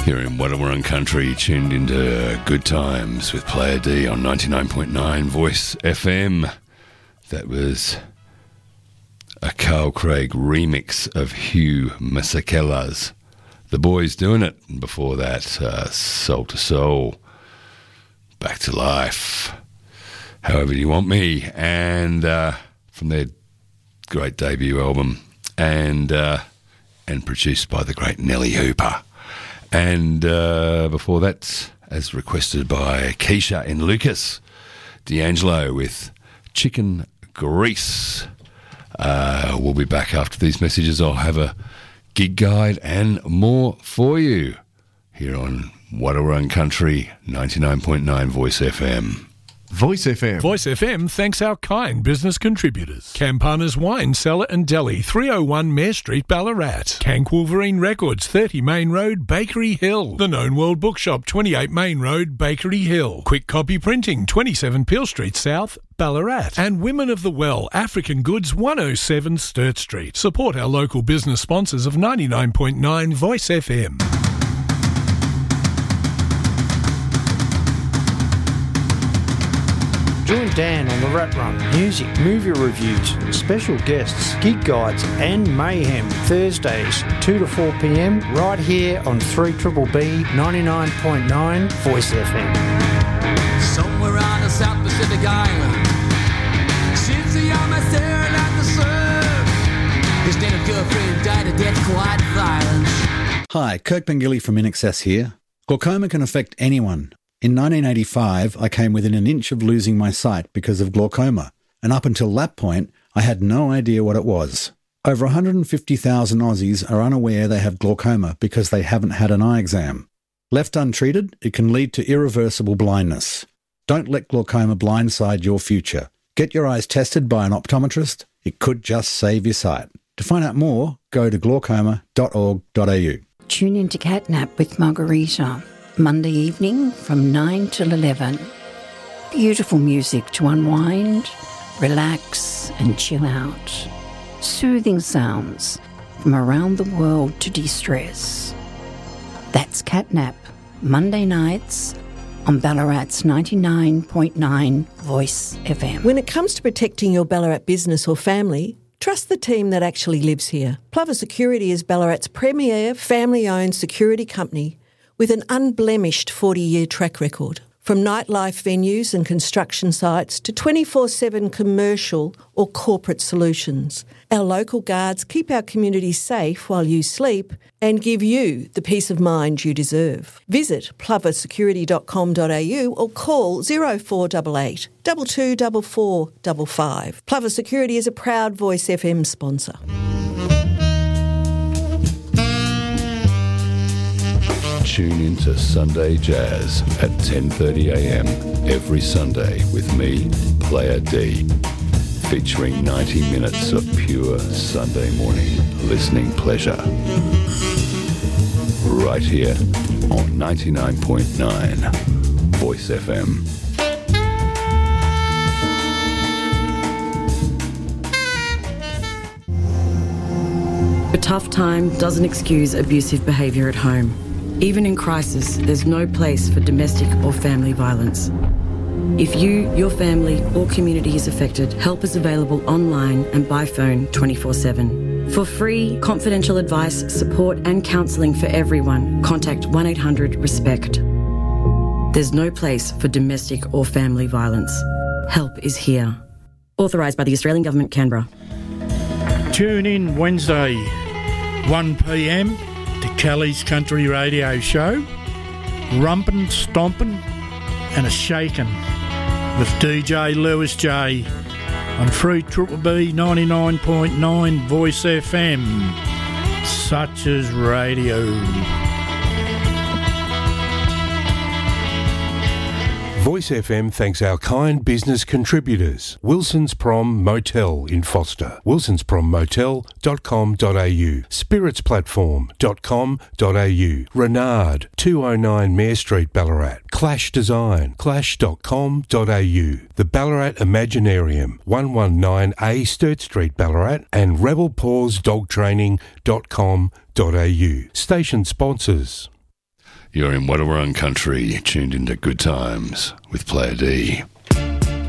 Here in Wadawurrung Country, tuned into Good Times with Player D on 99.9 Voice FM. That was a Carl Craig remix of Hugh Masekela's The Boys Doing It. And before that, Soul to Soul, Back to Life, However You Want Me, and from their great debut album, and produced by the great Nelly Hooper. And before that, as requested by Keisha and Lucas, D'Angelo with Chicken Grease. We'll be back after these messages. I'll have a gig guide and more for you here on Wadawurrung Country 99.9 Voice FM. Voice FM. Voice FM thanks our kind business contributors. Campana's Wine Cellar and Deli, 301 Mare Street, Ballarat. Cank Wolverine Records, 30 Main Road, Bakery Hill. The Known World Bookshop, 28 Main Road, Bakery Hill. Quick Copy Printing, 27 Peel Street South, Ballarat. And Women of the Well, African Goods, 107 Sturt Street. Support our local business sponsors of 99.9 Voice FM. Join Dan on the Rat Run. Music, movie reviews, special guests, gig guides and mayhem. Thursdays 2 to 4 p.m. right here on 3BBB 99.9 Voice FM. Somewhere on the South Pacific Island, since the young staring at the surf, his native girlfriend died of death, quite violent. Hi, Kirk Pengilly from InAccess here. Glaucoma can affect anyone. In 1985, I came within an inch of losing my sight because of glaucoma, and up until that point, I had no idea what it was. Over 150,000 Aussies are unaware they have glaucoma because they haven't had an eye exam. Left untreated, it can lead to irreversible blindness. Don't let glaucoma blindside your future. Get your eyes tested by an optometrist. It could just save your sight. To find out more, go to glaucoma.org.au. Tune in to Catnap with Margarita. Monday evening from 9 till 11. Beautiful music to unwind, relax and chill out. Soothing sounds from around the world to de-stress. That's Catnap, Monday nights on Ballarat's 99.9 Voice FM. When it comes to protecting your Ballarat business or family, trust the team that actually lives here. Plover Security is Ballarat's premier family-owned security company with an unblemished 40-year track record. From nightlife venues and construction sites to 24/7 commercial or corporate solutions, our local guards keep our community safe while you sleep and give you the peace of mind you deserve. Visit ploversecurity.com.au or call 0488 224455. Plover Security is a proud Voice FM sponsor. Tune into Sunday Jazz at 10:30 a.m. every Sunday with me, Player D, featuring 90 minutes of pure Sunday morning listening pleasure. Right here on 99.9 Voice FM. A tough time doesn't excuse abusive behaviour at home. Even in crisis, there's no place for domestic or family violence. If you, your family or community is affected, help is available online and by phone 24/7. For free, confidential advice, support and counselling for everyone, contact 1-800-RESPECT. There's no place for domestic or family violence. Help is here. Authorised by the Australian Government, Canberra. Tune in Wednesday, 1 p.m, to Kelly's Country Radio Show, Rumpin', Stompin' and a Shakin' with DJ Lewis J on 3BBB 99.9 Voice FM, such as radio. Voice FM thanks our kind business contributors. Wilson's Prom Motel in Foster, wilsonsprommotel.com.au, spiritsplatform.com.au, Renard, 209 Mare Street, Ballarat, Clash Design, clash.com.au, the Ballarat Imaginarium, 119A Sturt Street, Ballarat, and rebelpawsdogtraining.com.au. Station sponsors. You're in Wadawurrung country, tuned into Good Times with Player D.